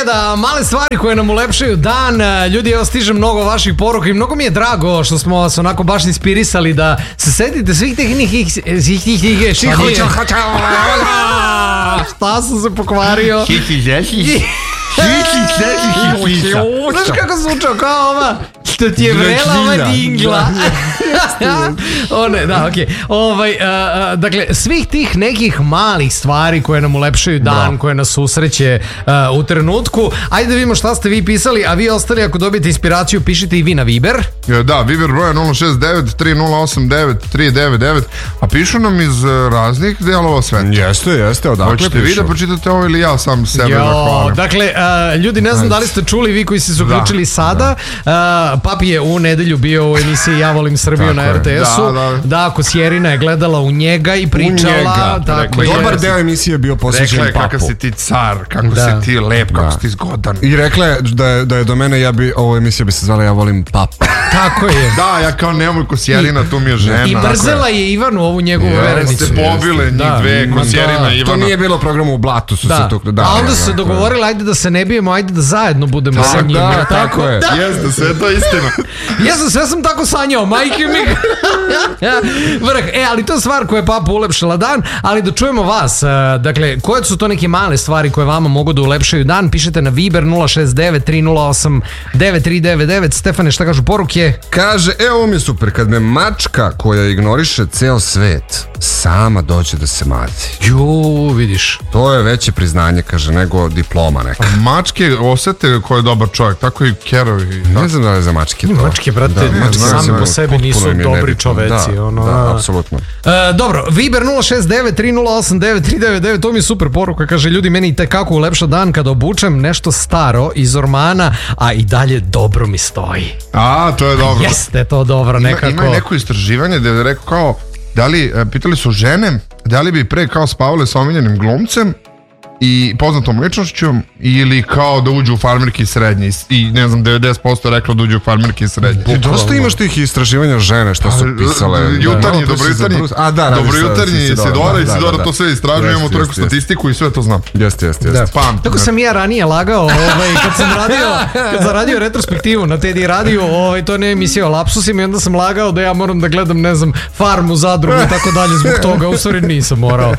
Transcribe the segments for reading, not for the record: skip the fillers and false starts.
sreda, male stvari koje nam ulepšaju dan. Ljudi, evo stiže mnogo vaših poruka i mnogo mi je drago što smo vas onako baš inspirisali da se setite svih tih šta sam se pokvario. Znaš kako zvučao kao ova što ti je vrela ova dingla. Da, okej. Dakle, svih tih nekih malih stvari koje nam ulepšaju dan, koje nas susreće u trenutku. Ajde da vidimo šta ste vi pisali, a vi ostali ako dobijete inspiraciju pišite i vi na Viber. Da, Viber broja 069-3089-399, a pišu nam iz raznih delova sveta. Jeste, odakle pišu. Hoćete vi da pročitate ovo ili ja sam sebe da hvalim? Dakle, ljudi, ne znam da li ste čuli, vi koji ste se uključili sada, Papi je u nedelju bio u emisiji Ja volim Srbiju na RTS-u. Da, Kosjerina je gledala u njega i pričala. Dobar deo emisije je bio posvećen Papu. Rekla je kakav si ti car, kako si ti lep, kako si ti zgodan. I rekla je da je do mene, ovo emisija bi se zvala Ja volim Papu. Tako je. Da, ja kao nemoj Kosjerina, tu mi je žena. I mrzela je Ivanu, ovu njegovu verenicu. Ste pobile njih dve, Kosjerina i Ivana. To nije bilo programu u Blatu, su se tu... A onda su se dogovorili, ajde da se ne bijemo, ajde da zajedno budemo sa njim. Da, tako je. Jeste, sve to istina. Sve sam tako sanjao, majke mi. Vrh, ali to je stvar koja je Papa ulepšala dan, ali da čujemo vas. Dakle, koje su to neke male stvari koje vama mogu da ulepšaju dan? Pišete na Viber 069-308-9399. Stefane, šta kažu poruke? Kaže, ovo mi je super, kad me mačka koja ignoriše ceo svet sama dođe da se mati. Vidiš. To je veće priznanje, kaže, nego diploma neka. Mačke osete ko je dobar čovjek, tako i kerovi. Ne znam da je za mačke to. Mačke, brate, sami po sebi nisu dobri čoveci. Da, apsolutno. Dobro, Viber 069-308-9399, to mi je super poruka, kaže, ljudi, meni i tekako ulepša dan kada obučem nešto staro iz ormana, a i dalje dobro mi stoji. To je dobro. Jeste to dobro, nekako. Ima neko istraživanje gde je rekao kao, pitali su žene, da li bi pre kao spavale sa omiljenim glumcem i poznatom ličnošću ili kao da uđu u farmerke srednje i ne znam 90% reklo da uđu u farmerke srednje. Dosta imaš tih istraživanja žene što su pisale. Jutarnji, dobrojutarnji, Sidora i Sidora to sve istražujemo, toliko statistiku i sve to znam. Jeste. Tako sam ja ranije lagao, kad sam radio retrospektivu na Teddy radiju, to ne emisija o lapsusima i onda sam lagao da ja moram da gledam, ne znam, Farmu, Zadrugu i tako dalje zbog toga, u stvari nisam morao.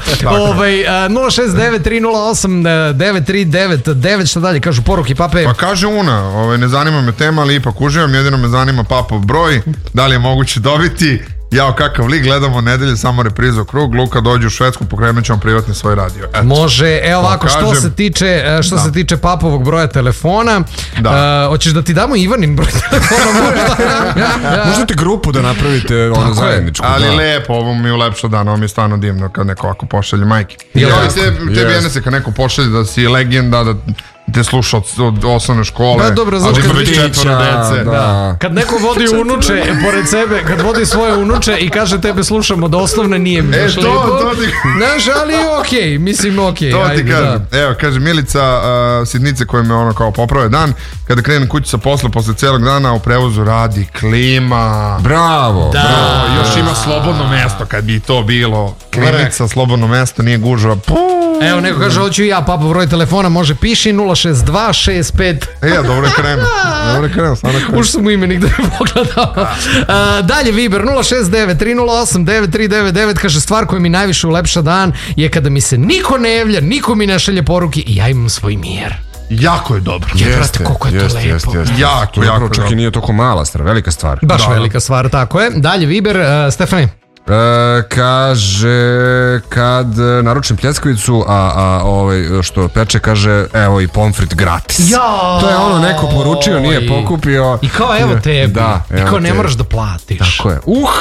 069-308-9399, šta dalje, kažu poruke, Pape? Pa kaže Una, ne zanima me tema, ali ipak uživam, jedino me zanima Papov broj, da li je moguće dobiti. Jao, kakav lik, gledamo nedelje, samo reprizu krug, Luka dođe u Švedsku, pokrenut ćemo privatni svoj radio. Može, evo ovako, što se tiče Papovog broja telefona, hoćeš da ti damo Ivanin broj telefona? Možete grupu da napravite zajedničku. Ali lepo, ovo mi ulepša dan, ovo mi je stvarno divno kad neko ovako pošalje majke. Tebi Enese, kad neko pošalje da si legenda, da te sluša od osnovne škole, ali ima već 4 dece. Kad neko vodi unuče pored sebe, kad vodi svoje unuče i kaže tebe slušam od osnovne, nije mi baš lijepo. Znaš, ali okej, mislim okej. To ti kažem. Evo, kaže Milica Sidnice koja me ono kao poprave dan, kada krenem kući sa posla posle celog dana, u prevozu radi klima. Bravo. Još ima slobodno mesto, kad bi to bilo. Klimica, slobodno mesto, nije gužva. Evo, neko kaže, hoću i ja, Papa, broj telefona, može piši 062-65. Dobro je krenuo. Uš sam u imenik da je pogledao. Dalje, Viber 069-308-9399, kaže, stvar koja mi najviše ulepša dan je kada mi se niko ne javlja, niko mi ne šalje poruke i ja imam svoj mir. Jako je dobro. Jeste, koliko je to lepo. Jako. Čak i nije toliko mala stvar, velika stvar. Baš velika stvar, tako je. Dalje, Viber, Stefani. Kaže, kad naručim pljeskavicu, a što peče, kaže, evo i pomfrit gratis. To je ono, neko poručio, nije pokupio. I kao evo tebi. I kao ne moraš da platiš. Tako je.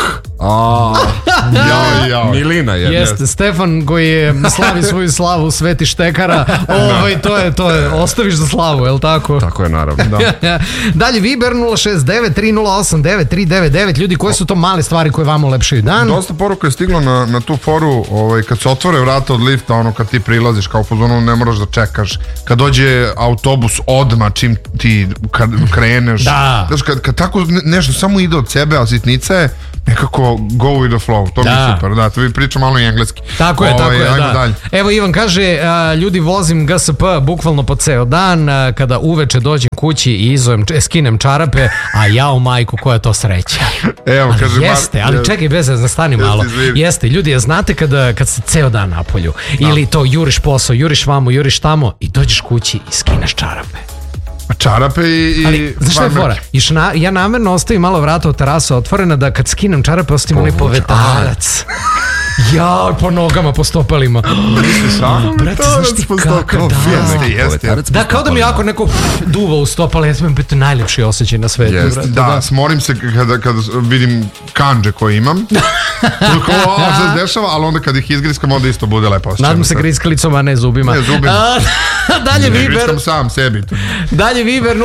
Milina je. Jeste, Stefan koji je slavi svoju slavu, Sveti Štekara. To je, ostaviš za slavu, je li tako? Tako je, naravno. Dalje, Viber 069-308-9399. Ljudi, koje su to male stvari koje vam ulepšaju dan? Dosta poruka je stiglo na tu foru, kad se otvore vrata od lifta, ono kad ti prilaziš, kao u fazonu ne moraš da čekaš, kad dođe autobus odmah čim ti kreneš, kad tako nešto samo ide od sebe, a sitnica je nekako njihovo go with the flow, to mi je super, da, to vi pričam malo i engleski. Tako je, da. Dalje. Evo Ivan kaže, ljudi vozim GSP bukvalno po ceo dan, kada uveče dođem kući i skinem čarape, a jao majku, koja je to sreća. Evo, ali kaže, jeste, ali čekaj, zastani malo. Jeste, ljudi, znate kad ste ceo dan napolju, ili to juriš posao, juriš vamo, juriš tamo i dođeš kući i skineš čarape. Čarape i... Ali, znaš šta je fora? Ja namerno ostavim malo vrata od terasa otvorena da kad skinem čarape ostavim onaj povetarac. Ja, po nogama, po stopalima. Misliš, brate, znaš ti kakav jeste. Da, kao da mi jako neko duva u stopala, ja sam biti najljepši osjećaj na svetu. Da, smorim se kada vidim kanđe koje imam. Toliko ovo se dešava, ali onda kad ih izgriskam, onda isto bude lepo osjećaj. Nadam se griskalicom, a ne zubima. Ne, zubima. Dalje Viber. Griskam sam sebi. Dalje Viber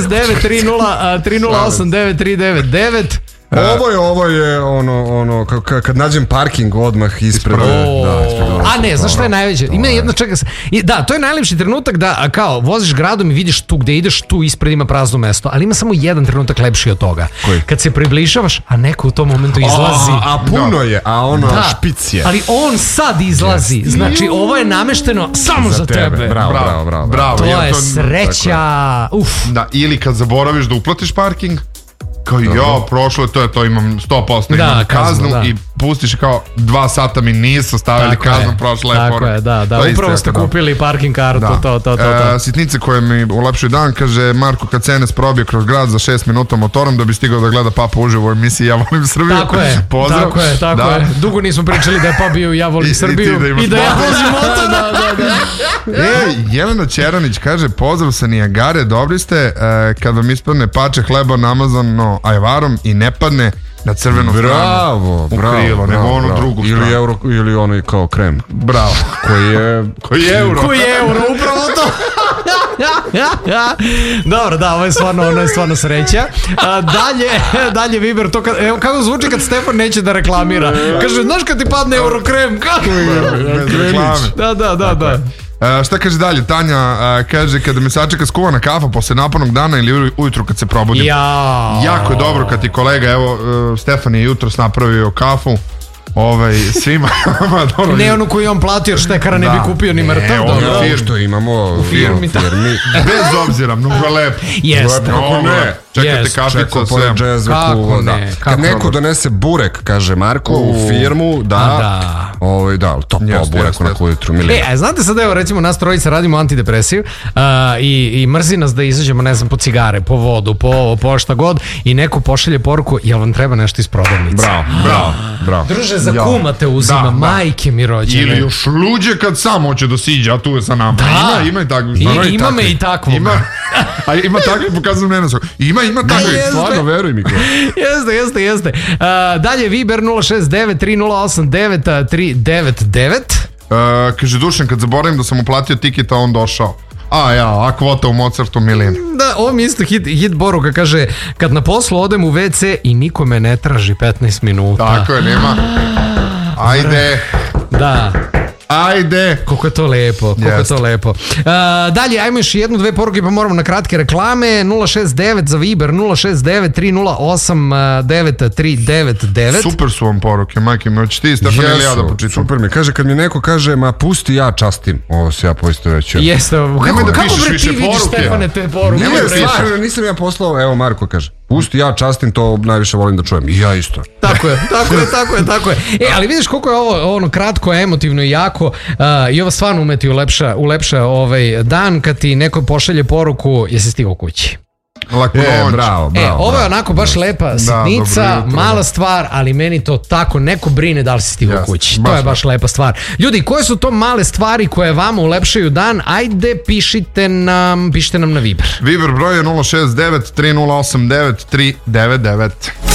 069 3089 399. Ovo je ono kad nađem parking odmah ispred. A ne, znaš šta je najveće? Ima jedna, čeka se. Da, to je najlepši trenutak da kao voziš gradom i vidiš tu gde ideš, tu ispred ima prazno mesto, ali ima samo jedan trenutak lepši od toga. Koji? Kad se približavaš, a neko u tom momentu izlazi. A puno je, a ono špic je. Ali on sad izlazi. Znači, ovo je namešteno samo za tebe. Bravo. To je sreća. Da, ili kad zaboraviš da uplatiš parking, kao prošlo je to, imam 100%, imam kaznu i pustiš kao 2 sata mi nisu stavili kaznu, prošla je Tako je, da, upravo ste kupili parking kartu, to. Sitnice koje mi ulepšuju dan, kaže Marko, kad CNS probije kroz grad za 6 minuta motorom da bi stigao da gleda Papa uživo u emisiji Ja volim Srbiju. Tako je. Dugo nismo pričali da je Papa bio Ja volim Srbiju i da ja vozim motor. Jelena Ćeranić kaže, pozdrav sa Nijagare, dobri ste, kad vam ispadne pače hleba namazano ajvarom i ne padne na crvenu stranu u krilo, nego onu drugu stranu. Ili ono kao krem. Bravo. Koji je euro. Upravo to. Dobro, da, ovo je stvarno sreća. Dalje Viber, to kako zvuči kad Stefan neće da reklamira. Kaže, znaš kad ti padne Eurokrem? Da. Šta kaže dalje? Tanja kaže, kada me sačeka skuvana kafa posle napornog dana ili ujutru kad se probudim. Jako je dobro kad ti kolega, evo Stefan je jutros napravio kafu svima. Ne onu koju on platio, štekara ne bi kupio ni mrtav. Što imamo u firmi. Bez obzira, mnogo lepo. Jeste. Čekate kaficu, sve. Kad neko donese burek, kaže Marko, u firmu, top burek onako ujutru. Znate sad, evo recimo nas trojica radimo antidepresiju i mrzi nas da izađemo, ne znam, po cigare, po vodu, po šta god i neko pošalje poruku, jel vam treba nešto iz prodavnice? Bravo. Druže, za kuma te uzima, majke mi rođene. Ili još luđe kad sam hoće da siđe, a tu je sa nama. Ima i takvi. Ima me i takvog. Ima takvi, pokazujem ne nas. Ima takvi. Stvarno, veruj mi. Jeste. Dalje Viber 069 3089 399. Kaže Dušan, kad zaboravim da sam uplatio tiket, a on došao. A kvota u Mozartu milion. Da, ovo mi isto hit Boruka, kaže, kad na poslu odem u WC i niko me ne traži 15 minuta. Tako je, nema. Ajde. Da. Ajde. Koliko je to lepo. Dalje, ajmo još 1-2 poruke pa moramo na kratke reklame. 069 za Viber, 069 308 9399. Super su vam poruke, majke mi, hoće ti Stefan ili ja da počitam? Super mi, kaže, kad mi neko kaže, ma pusti ja častim. Ovo se ja poisto reći. Jeste, kako bre ti vidiš Stefane te poruke? Nisam ja poslao, evo Marko kaže, pusti ja častim, to najviše volim da čujem. I ja isto. Tako je. Ali vidiš koliko je ovo ono kratko, emotivno i jako i ovo stvarno umeti ulepša dan kad ti neko pošalje poruku, jesi stigao kući. Bravo. Ovo je onako baš lepa sitnica, mala stvar, ali meni to tako neko brine da li si stigao kući. To je baš lepa stvar. Ljudi, koje su to male stvari koje vama ulepšaju dan? Ajde, pišite nam na Viber. Viber broj je 069 3089 399.